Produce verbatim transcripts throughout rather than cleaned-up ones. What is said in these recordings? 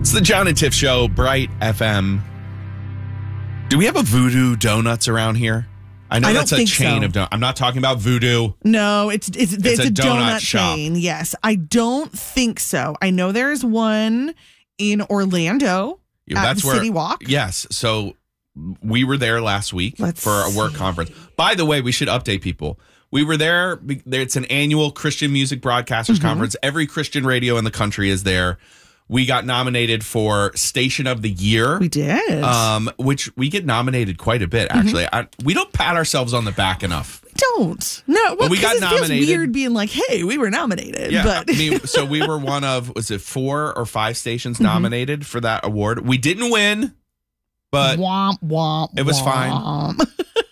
It's the John and Tiff Show, Bright F M. Do we have a Voodoo Donuts around here? I know I that's don't a think chain so. of donuts. I'm not talking about Voodoo. No, it's it's it's, It's a, a donut donut, shop. chain. Yes, I don't think so. I know there's one in Orlando Yeah, at that's the where, City Walk. Yes. So we were there last week Let's for a work see. conference. By the way, we should update people. We were there. It's an annual Christian Music Broadcasters Mm-hmm. Conference. Every Christian radio in the country is there. We got nominated for Station of the Year. We did. Um, which we get nominated quite a bit, Mm-hmm. actually. I, we don't pat ourselves on the back enough. don't. No, well, But we got 'cause it feels nominated. weird being like, hey, we were nominated. Yeah, but I mean, so we were one of, was it four or five stations Mm-hmm. nominated for that award? We didn't win, but womp, womp, it was womp.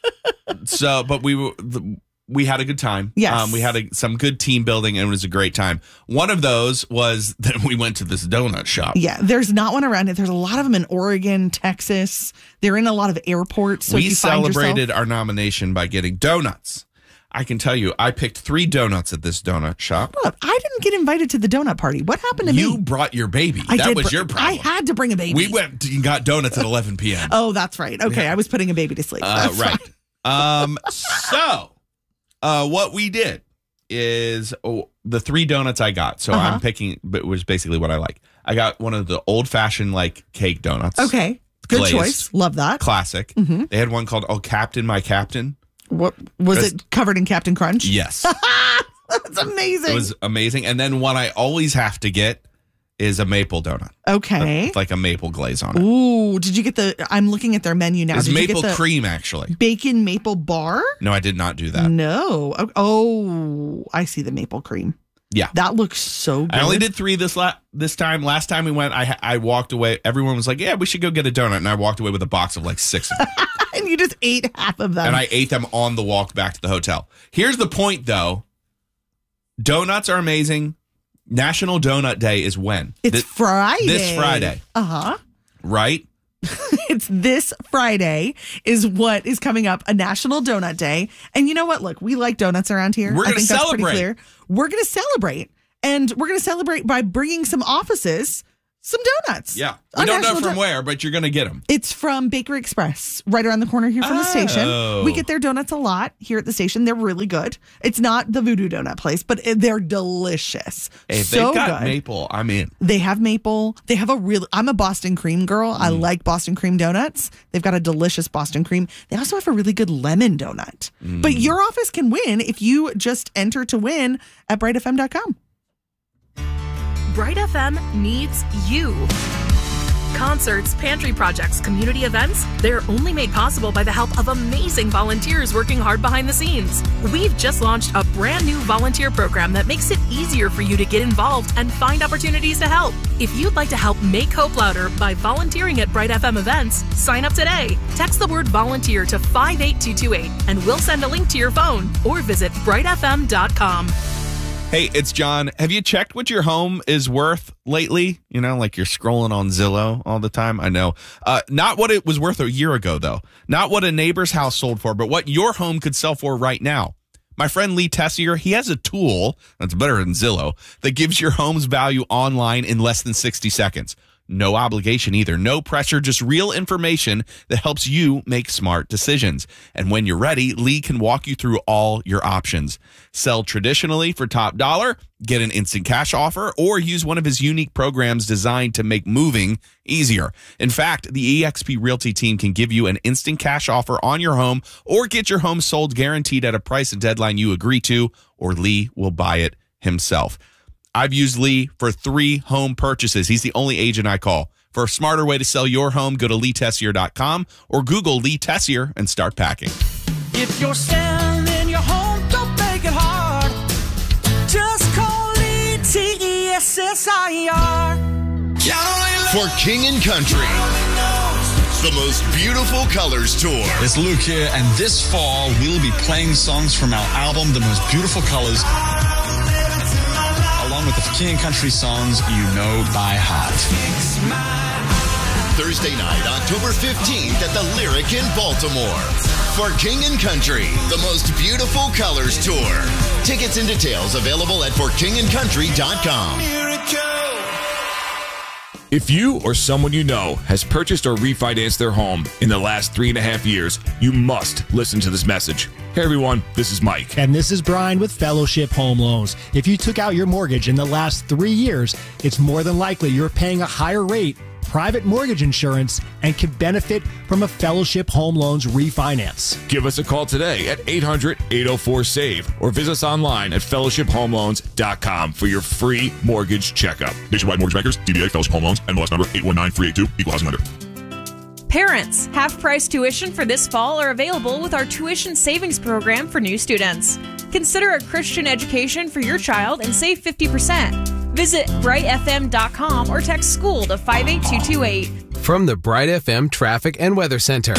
so, but we were, the, we had a good time. Yes. Um, we had a, some good team building and it was a great time. One of those was that we went to this donut shop. Yeah, there's not one around it. There's a lot of them in Oregon, Texas. They're in a lot of airports. So if we you find celebrated yourself- our nomination by getting donuts. I can tell you, I picked three donuts at this donut shop. Look, I didn't get invited to the donut party. What happened to You me? brought your baby. I that did was br- your problem. I had to bring a baby. We went and got donuts at eleven p.m. Oh, that's right. Okay, Yeah. I was putting a baby to sleep. Uh, That's right. fine. Um, so, uh, what we did is oh, the three donuts I got. So Uh-huh. I'm picking, but it was basically what I like. I got one of the old fashioned like cake donuts. Okay, good Glazed. choice. Love that. Classic. Mm-hmm. They had one called Oh Captain, My Captain. What was That's- it covered in Captain Crunch? Yes. That's amazing. It was amazing. And then one I always have to get is a maple donut. okay. With like a maple glaze on it. Ooh, did you get the? I'm looking at their menu now. It was Did you maple get the cream, actually. bacon maple bar? No, I did not do that. No. Oh, oh, I see the maple cream. Yeah. That looks so good. I only did three this la- this time. Last time we went, I I walked away. Everyone was like, "Yeah, we should go get a donut," and I walked away with a box of like six of them, and you just ate half of them. and I ate them on the walk back to the hotel. Here's the point, though: donuts are amazing. National Donut Day is when? it's Thi- Friday. This Friday, Uh huh. right? It's this Friday is what is coming up, a National Donut Day. And you know what? Look, we like donuts around here. We're I gonna think that's pretty celebrate. clear. We're going to celebrate. And we're going to celebrate by bringing some offices some donuts. Yeah, we On don't know National from Don- where, but you're gonna get them. It's from Bakery Express, right around the corner here from the Oh. station. We get their donuts a lot here at the station. They're really good. It's not the Voodoo Donut place, but it- they're delicious. If so they've got good. maple, I'm in. They have maple. They have a real. I'm a Boston cream girl. I Mm. like Boston cream donuts. They've got a delicious Boston cream. They also have a really good lemon donut. Mm. But your office can win if you just enter to win at bright f m dot com. Bright F M needs you. Concerts, pantry projects, community events, they're only made possible by the help of amazing volunteers working hard behind the scenes. We've just launched a brand new volunteer program that makes it easier for you to get involved and find opportunities to help. If you'd like to help make hope louder by volunteering at Bright F M events, sign up today. Text the word volunteer to five eight two two eight and we'll send a link to your phone or visit bright f m dot com. Hey, it's John. Have you checked what your home is worth lately? You know, like you're scrolling on Zillow all the time. I know. Uh, not what it was worth a year ago, though. Not what a neighbor's house sold for, but what your home could sell for right now. My friend Lee Tessier, he has a tool that's better than Zillow that gives your home's value online in less than sixty seconds. No obligation either. No pressure, just real information that helps you make smart decisions. And when you're ready, Lee can walk you through all your options. Sell traditionally for top dollar, get an instant cash offer, or use one of his unique programs designed to make moving easier. In fact, the E X P Realty team can give you an instant cash offer on your home or get your home sold guaranteed at a price and deadline you agree to, or Lee will buy it himself. I've used Lee for three home purchases. He's the only agent I call. For a smarter way to sell your home, go to lee tessier dot com or Google Lee Tessier and start packing. If you're selling your home, don't make it hard. Just call Lee T E S S I R. For King and Country, the most beautiful colors tour. It's Luke here, and this fall we'll be playing songs from our album, The Most Beautiful Colors, along with the King and Country songs you know by heart. Thursday night, October fifteenth at the Lyric in Baltimore. For King and Country, the most beautiful colors tour. Tickets and details available at for king and country dot com. If you or someone you know has purchased or refinanced their home in the last three and a half years, you must listen to this message. Hey everyone, this is Mike. And this is Brian with Fellowship Home Loans. If you took out your mortgage in the last three years, it's more than likely you're paying a higher rate, private mortgage insurance, and can benefit from a Fellowship Home Loans refinance. Give us a call today at eight hundred, eight oh four, SAVE or visit us online at fellowship home loans dot com for your free mortgage checkup. Nationwide Mortgage Bankers, D B A Fellowship Home Loans, N M L S number eight one nine three eight two, Equal Housing Lender. Parents, half-price tuition for this fall are available with our tuition savings program for new students. Consider a Christian education for your child and save fifty percent. Visit bright f m dot com or text school to five eight two two eight. From the Bright F M Traffic and Weather Center.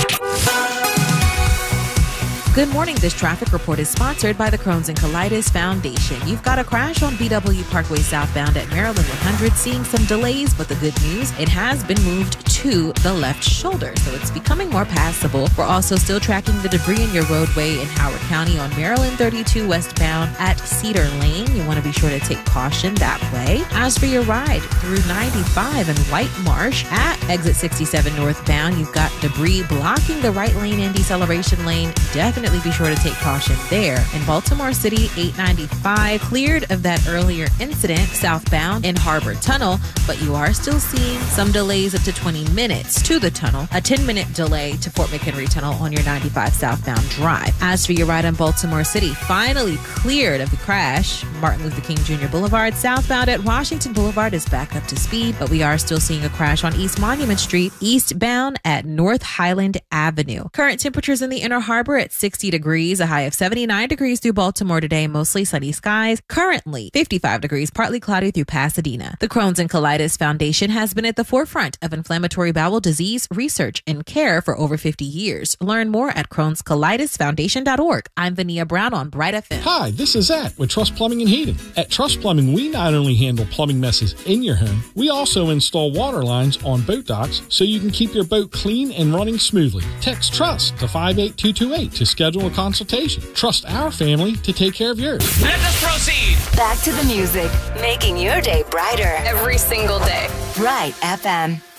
Good morning. This traffic report is sponsored by the Crohn's and Colitis Foundation. You've got a crash on B W Parkway southbound at Maryland one hundred, seeing some delays, but the good news, it has been moved to the left shoulder, so it's becoming more passable. We're also still tracking the debris in your roadway in Howard County on Maryland thirty-two westbound at Cedar Lane. You want to be sure to take caution that way. As for your ride through ninety-five and White Marsh at exit sixty-seven northbound, you've got debris blocking the right lane and deceleration lane. Definitely be sure to take caution there. In Baltimore City, eight ninety-five cleared of that earlier incident southbound in Harbor Tunnel, but you are still seeing some delays up to twenty minutes to the tunnel, a ten minute delay to Fort McHenry Tunnel on your ninety-five southbound drive. As for your ride in Baltimore City, finally cleared of the crash, Martin Luther King Junior Boulevard southbound at Washington Boulevard is back up to speed, but we are still seeing a crash on East Monument Street eastbound at North Highland Avenue. Current temperatures in the Inner Harbor at sixty degrees, a high of seventy-nine degrees through Baltimore today, mostly sunny skies. Currently fifty-five degrees, partly cloudy through Pasadena. The Crohn's and Colitis Foundation has been at the forefront of inflammatory bowel disease research and care for over fifty years. Learn more at crohns colitis foundation dot org. I'm Vania Brown on Bright F M. Hi, this is Zach with Trust Plumbing and Heating. At Trust Plumbing, we not only handle plumbing messes in your home, we also install water lines on boat docks so you can keep your boat clean and running smoothly. Text TRUST to five eight two two eight to schedule a consultation. Trust our family to take care of yours. Let us proceed. Back to the music, making your day brighter every single day. Bright F M.